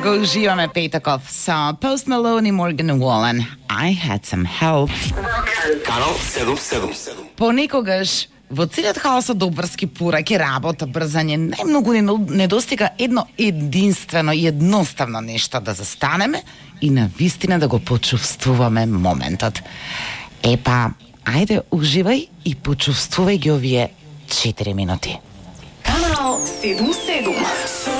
Го уживаме петоков со Post Malone и Morgan Wallen. I had some help. Канал 777. Понекогаш во целиот хаос од обврски пораки, работа, брзање, најмногу ни недостига едно единствено и едноставно нешто да застанеме и на вистина да го почувствуваме моментот. Епа, ајде уживај и почувствувај ги овие 4 минути. Канал 77.